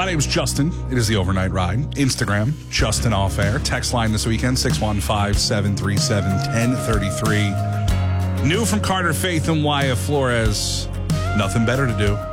My name's Justin. It is the Overnight Ride. Instagram, Justin Off Air. Text line this weekend, 615-737-1033. New from Carter Faith and Wyatt Flores. Nothing better to do.